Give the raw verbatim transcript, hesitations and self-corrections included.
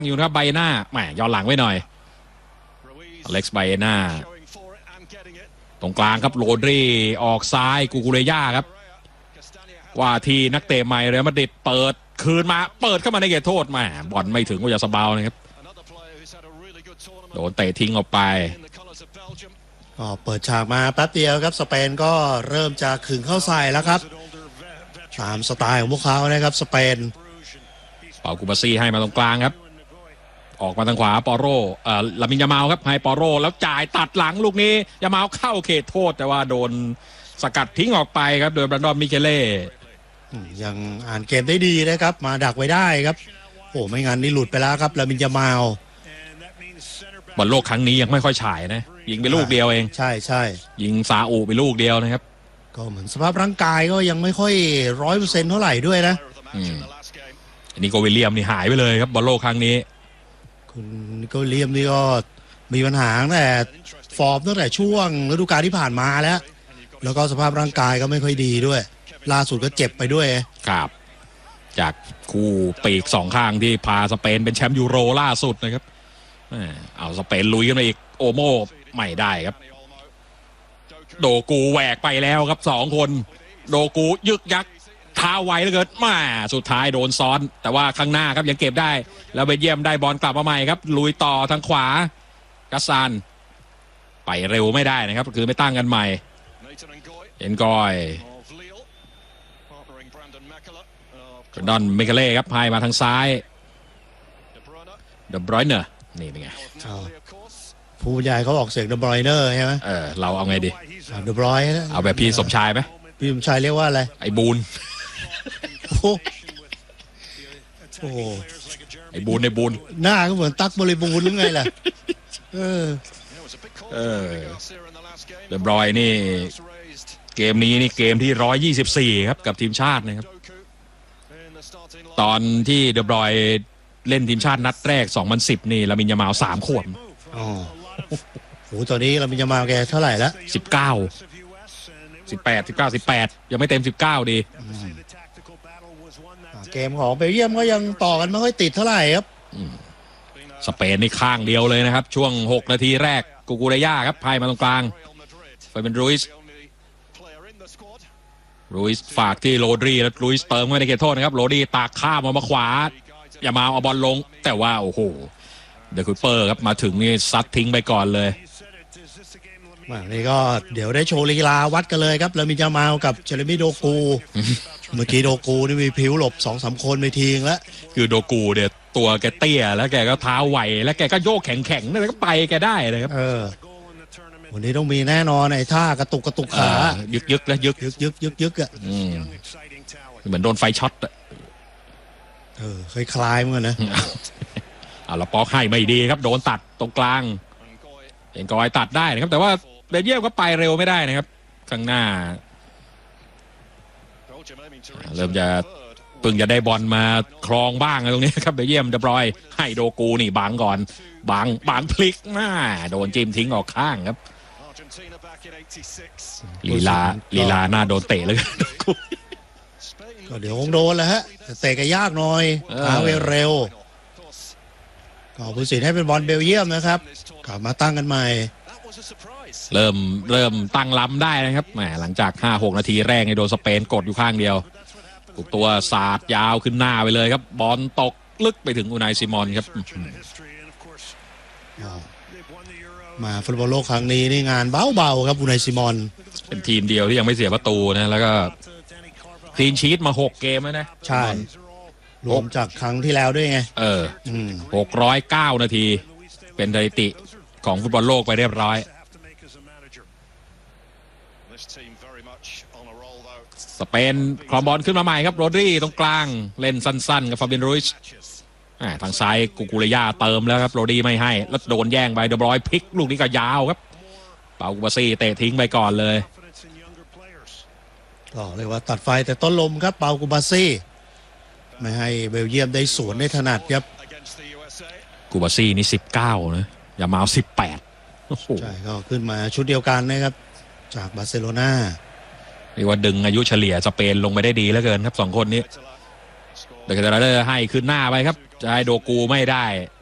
อยู่นะครับไบเอน่าแหมย้อนหลังไว้หน่อยอเล็กซ์ไบเอน่าตรงกลางครับโรดรีออกซ้ายกูกูเรย่าครับว่าที่นักเตะใหม่เรอัลมาดริดเปิดคืนมาเปิดเข้ามาในเขตโทษแหมบอลไม่ถึงก็จะสบายนะครับโดนเตะทิ้งออกไปก็เปิดฉากมาแป๊บเดียวครับสเปนก็เริ่มจะขึงเข้าใส่แล้วครับตามสไตล์ของพวกเขานะครับสเปนเป่ากูบาซี่ให้มาตรงกลางครับออกมาทางขวาปอโรเอ่อลามินยามาลครับให้ปอโรแล้วจ่ายตัดหลังลูกนี้ยามาลเข้าเขตโทษแต่ว่าโดนสกัดทิ้งออกไปครับโดยแบรนดอนมิเคเล่ยังอ่านเกมได้ดีนะครับมาดักไว้ได้ครับโอ้ไม่งั้นนี่หลุดไปแล้วครับลามินยามาลบอลโลกครั้งนี้ยังไม่ค่อยฉายนะยิงไปลูกเดียวเองใช่ใช่ยิงซาอุไปลูกเดียวนะครับก็เหมือนสภาพร่างกายก็ยังไม่ค่อยร้อยเปอร์เซ็นต์เท่าไหร่ด้วยนะอันนี้โกวิลเลียมนี่หายไปเลยครับบอลโลกครั้งนี้คุณโกวิลเลียมนี่ก็มีปัญหาตั้งแต่ฟอร์มตั้งแต่ช่วงฤดูกาลที่ผ่านมาแล้วแล้วก็สภาพร่างกายก็ไม่ค่อยดีด้วยล่าสุดก็เจ็บไปด้วยครับจากคู่ปีกสองข้างที่พาสเปนเป็นแชมป์ยูโรล่าสุดนะครับเอาสเปนลุยกันมาอีกโอโม่ไม่ได้ครับโดกูแหวกไปแล้วครับสองคนโดกูยึกยักท้าไวเหลือเกินมาสุดท้ายโดนซ้อนแต่ว่าข้างหน้าครับยังเก็บได้แล้วเบลเยียมได้บอลกลับมาใหม่ครับลุยต่อทางขวากัสซานไปเร็วไม่ได้นะครับคือไม่ตั้งกันใหม่เอ็นกอยดอนเมกาเล่ครับพายมาทางซ้ายเดบรอยเนอร์นี่เป็นไงผู้ใหญ่เขาออกเสียงเดบรอยเนอร์ใช่ไหมเออเราเอาไงดีเดบรอยเอาแบบพี่สมชายไหมพี่สมชายเรียกว่าอะไรไอ้บูนโอ้โหไอ้บูนไอ้บูนหน้าก็เหมือนตั๊กบริบูรณ์หรือไงล่ะเออเออเดบรอยนี่เกมนี้นี่เกมที่หนึ่งร้อยยี่สิบสี่ครับกับทีมชาตินะครับตอนที่เดบรอยเล่นทีมชาตินัดแรกสองพันสิบนี่ลามินยามาลสามขวบอ๋อโหตอนนี้ลามินยามาลแกเท่าไหร่แล้วสิบเก้า สิบแปด สิบเก้า สิบแปดยังไม่เต็มสิบเก้าดีเกมของเบลเยียมก็ยังต่อกันไม่ค่อยติดเท่าไหร่ครับสเปนนี่ข้างเดียวเลยนะครับช่วงหกนาทีแรกกูกูเรย่าครับพายมาตรงกลางไปเป็นรูอิสรูอิสฝากที่โรดรีแล้วรูอิสเติมเข้าไปในเขตโทษนะครับโรดรีตากข้ามมาขวาอย่ามาเอาบอลลงแต่ว่าโอ้โหเดอะคูเปอร์ครับมาถึงนี่ซัดทิ้งไปก่อนเลยนี่ก็เดี๋ยวได้โชว์ลีลาวัดกันเลยครับลามินยามาลกับเจเรมี่โดกูเมื่อกี้โดกูนี่มีผิวหลบ สองสาม คนไปทีแล้วคือโดกูเนี่ยตัวแกเตี้ยแล้วแกก็เท้าไวแล้วแกก็โยกแข็งๆแล้วก็ไปแกได้เลยครับเออวันนี้ต้องมีแน่นอนไอ้ท่ากระตุกกระตุกขายึกยึกแล้วยึกยึกยึกยึกยึกอ่ะเหมือนโดนไฟช็อตอ่ะเออเคยคลายเหมือนกันนะเอาละปอกให้ไม่ดีครับโดนตัดตรงกลางเอ็นกอยตัดได้นะครับแต่ว่าเบลเยียมก็ไปเร็วไม่ได้นะครับข้างหน้าเริ่มจะเพิ่งจะได้บอลมาครองบ้างตรงนี้ครับเบลเยียมเดบรอยให้โดกูนี่บังก่อนบังบังพลิกหน้าโดนจิ้มทิ้งออกข้างครับลีลาลีลาหน้าโดนเตะเลยก็เดี๋ยวคงโดนแล้วฮะเตะก็ยากหน่อยหาเร็วก็ผู้สินให้เป็นบอลเบลเยียมนะครับกลับมาตั้งกันใหม่เริ่มเริ่มตั้งล้ำได้นะครับแหมหลังจาก ห้าหก นาทีแรกในโดนสเปนกดอยู่ข้างเดียวถูกตัวสาดยาวขึ้นหน้าไปเลยครับบอลตกลึกไปถึงอูไนซิมอนครับมาฟุตบอลโลกครั้งนี้นี่งานเบาๆครับอูไนซิมอนเป็นทีมเดียวที่ยังไม่เสียประตูนะแล้วก็คลีนชีทมาหกเกมแล้วนะใช่รวมจากครั้งที่แล้วด้วยไงเออหกร้อยเก้านาทีเป็นสถิติของฟุตบอลโลกไปเรียบร้อยสเปนครองบอลขึ้นมาใหม่ครับโรดรีตรงกลางเล่นสั้นๆกับฟาเบียนรูอิชทางซ้ายกูกูเรย่าเติมแล้วครับโรดรีไม่ให้แล้วโดนแย่งไปเดบรอยพลิกลูกนี้ก็ยาวครับเปากูบาซี่เตะทิ้งไปก่อนเลยก็เรียกว่าตัดไฟแต่ต้นลมครับเปากูบาซี่ไม่ให้เบลเยียมได้สวนได้ถนัดครับกูบาซี่นี่สิบเก้านะอย่ามาเอาสิบแปดใช่ก็ขึ้นมาชุดเดียวกันนะครับจากบาร์เซโลนาเรียกว่าดึงอายุเฉลี่ยสเปนลงไปได้ดีเหลือเกินครับสองคนนี้เดอะแคทเตอร์ให้ขึ้นหน้าไปครับจะให้โดกูไม่ได้